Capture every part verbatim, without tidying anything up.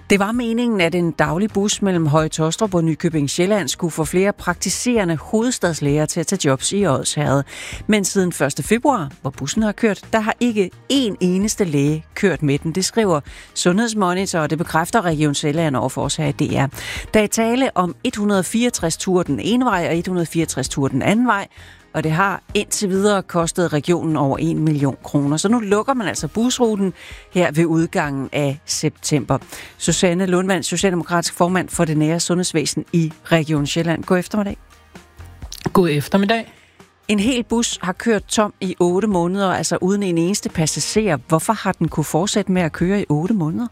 Det var meningen, at en daglig bus mellem Høje Taastrup og Nykøbing Sjælland skulle få flere praktiserende hovedstadslæger til at tage jobs i Odsherred. Men siden første februar, hvor bussen har kørt, der har ikke én eneste læge kørt med den. Det skriver Sundhedsmonitor, og det bekræfter Region Sjælland overfor os her i D R. Der er tale om et hundrede og fireogtres ture den ene vej og et hundrede og fireogtres ture den anden vej. Og det har indtil videre kostet regionen over en million kroner. Så nu lukker man altså busruten her ved udgangen af september. Susanne Lundvald, socialdemokratisk formand for det nære sundhedsvæsen i Region Sjælland. God eftermiddag. God eftermiddag. En hel bus har kørt tom i otte måneder, altså uden en eneste passager. Hvorfor har den kunne fortsætte med at køre i otte måneder?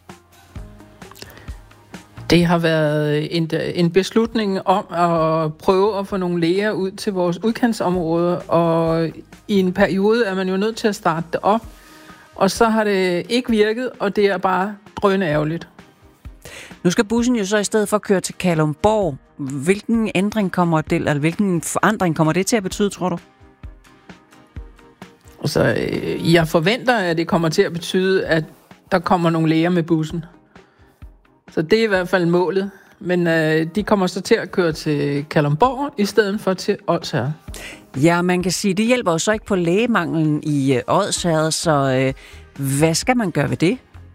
Det har været en, en beslutning om at prøve at få nogle læger ud til vores udkantsområder, og i en periode er man jo nødt til at starte det op, og så har det ikke virket, og det er bare drønende ærgerligt. Nu skal bussen jo så i stedet for køre til Kalundborg. Hvilken ændring kommer det, eller hvilken forandring kommer det til at betyde, tror du? Altså, jeg forventer, at det kommer til at betyde, at der kommer nogle læger med bussen. Så det er i hvert fald målet. Men øh, de kommer så til at køre til Kalundborg i stedet for til Odsherred. Ja, man kan sige, det hjælper jo så ikke på lægemanglen i øh, Odsherred, så øh, hvad skal man gøre ved det?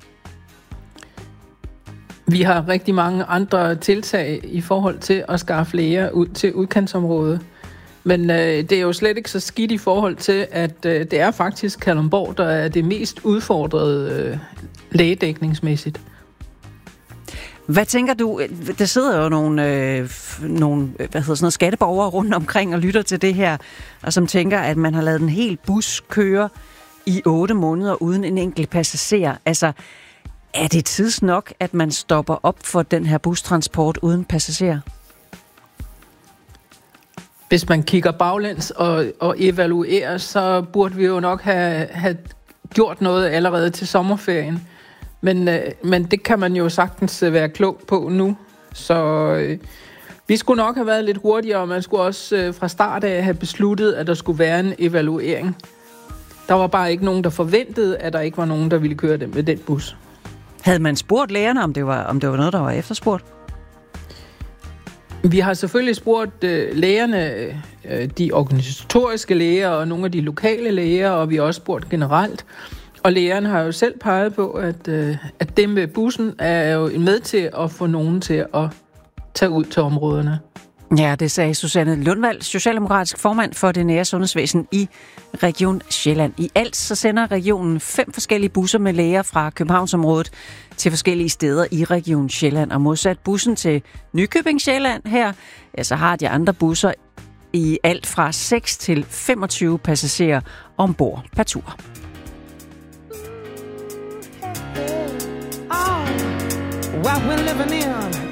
Vi har rigtig mange andre tiltag i forhold til at skaffe læger ud til udkantsområdet. Men øh, det er jo slet ikke så skidt i forhold til, at øh, det er faktisk Kalundborg, der er det mest udfordrede øh, lægedækningsmæssigt. Hvad tænker du? Der sidder jo nogle, øh, nogle hvad hedder sådan noget, skatteborgere rundt omkring og lytter til det her, og som tænker, at man har lavet en hel bus køre i otte måneder uden en enkelt passager. Altså, er det tids nok, at man stopper op for den her bustransport uden passagerer? Hvis man kigger baglæns og, og evaluerer, så burde vi jo nok have, have gjort noget allerede til sommerferien. Men, øh, men det kan man jo sagtens være klog på nu. Så øh, vi skulle nok have været lidt hurtigere, og man skulle også øh, fra start af have besluttet, at der skulle være en evaluering. Der var bare ikke nogen, der forventede, at der ikke var nogen, der ville køre det med den bus. Havde man spurgt lægerne, om det var, om det var noget, der var efterspurgt? Vi har selvfølgelig spurgt øh, lægerne, øh, de organisatoriske læger og nogle af de lokale læger, og vi har også spurgt generelt. Og lægerne har jo selv peget på, at, øh, at det med bussen er jo med til at få nogen til at tage ud til områderne. Ja, det sagde Susanne Lundvald, socialdemokratisk formand for det nære sundhedsvæsen i Region Sjælland. I alt så sender regionen fem forskellige busser med læger fra Københavnsområdet til forskellige steder i Region Sjælland. Og modsat bussen til Nykøbing Sjælland her, ja, så har de andre busser i alt fra seks til femogtyve passagerer ombord per tur. What we're living in